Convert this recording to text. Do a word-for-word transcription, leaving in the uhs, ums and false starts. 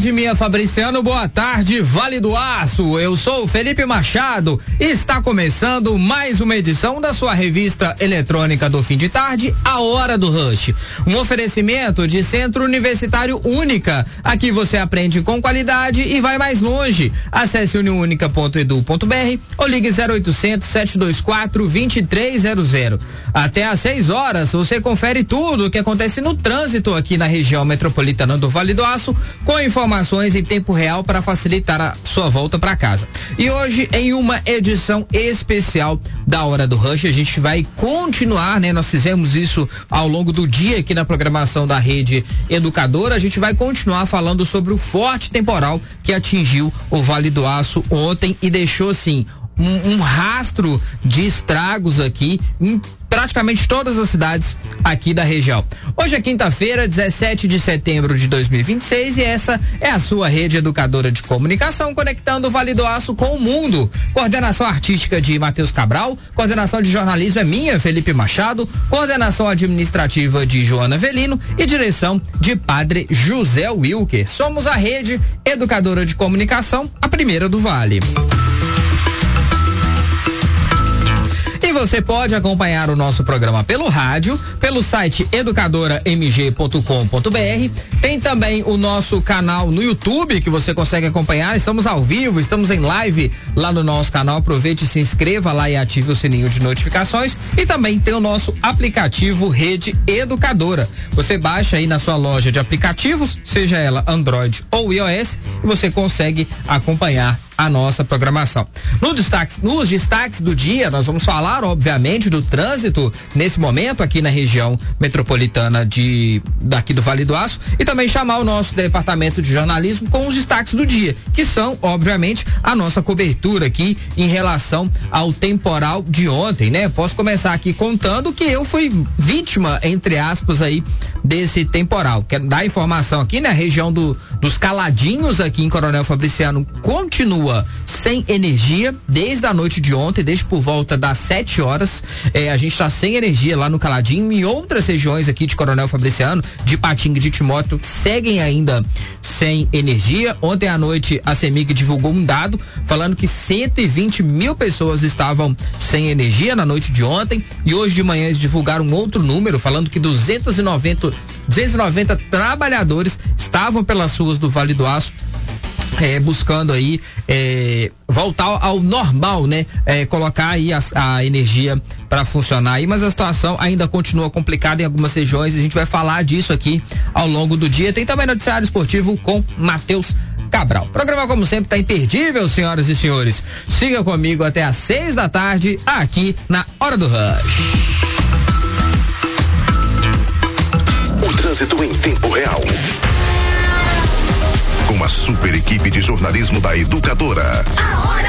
tarde, minha Fabriciano, boa tarde, Vale do Aço. Eu sou o Felipe Machado e está começando mais uma edição da sua revista eletrônica do fim de tarde, A Hora do Rush. Um oferecimento de Centro Universitário Única. Aqui você aprende com qualidade e vai mais longe. Acesse uniunica ponto edu ponto br ou ligue zero oitocentos, sete dois quatro, dois três zero zero. Até às seis horas você confere tudo o que acontece no trânsito aqui na região metropolitana do Vale do Aço, com informações em tempo real para facilitar a sua volta para casa. E hoje, em uma edição especial da Hora do Rush, a gente vai continuar, né? Nós fizemos isso ao longo do dia aqui na programação da Rede Educadora. A gente vai continuar falando sobre o forte temporal que atingiu o Vale do Aço ontem e deixou, assim, Um, um rastro de estragos aqui em praticamente todas as cidades aqui da região. Hoje é quinta-feira, dezessete de setembro de dois mil e vinte e seis, e essa é a sua Rede Educadora de Comunicação, conectando o Vale do Aço com o mundo. Coordenação artística de Matheus Cabral, coordenação de jornalismo é minha, Felipe Machado, coordenação administrativa de Joana Avelino e direção de Padre José Wilker. Somos a Rede Educadora de Comunicação, a primeira do Vale. E você pode acompanhar o nosso programa pelo rádio, pelo site educadora m g ponto com ponto b r. Tem também o nosso canal no YouTube que você consegue acompanhar. Estamos ao vivo, estamos em live lá no nosso canal. Aproveite, se inscreva lá e ative o sininho de notificações. E também tem o nosso aplicativo Rede Educadora. Você baixa aí na sua loja de aplicativos, seja ela Android ou iOS, e você consegue acompanhar a nossa programação. No destaque, nos destaques do dia, nós vamos falar, obviamente, do trânsito nesse momento aqui na região metropolitana de daqui do Vale do Aço, e também chamar o nosso departamento de jornalismo com os destaques do dia, que são, obviamente, a nossa cobertura aqui em relação ao temporal de ontem, né? Posso começar aqui contando que eu fui vítima, entre aspas, aí, desse temporal. Quero dar informação aqui, né? A região do, dos Caladinhos aqui em Coronel Fabriciano continua sem energia desde a noite de ontem, desde por volta das sete horas. É, a gente está sem energia lá no Caladinho, e outras regiões aqui de Coronel Fabriciano, de Patinga e de Timóteo, seguem ainda sem energia. Ontem à noite a CEMIG divulgou um dado falando que cento e vinte mil pessoas estavam sem energia na noite de ontem, e hoje de manhã eles divulgaram um outro número falando que duzentos e noventa trabalhadores estavam pelas ruas do Vale do Aço, É, buscando aí é, voltar ao normal, né? É, colocar aí a, a energia para funcionar aí, mas a situação ainda continua complicada em algumas regiões. A gente vai falar disso aqui ao longo do dia. Tem também noticiário esportivo com Matheus Cabral. O programa, como sempre, tá imperdível, senhoras e senhores. Siga comigo até às seis da tarde aqui na Hora do Rush. O trânsito em tempo real. Com a super equipe de jornalismo da Educadora.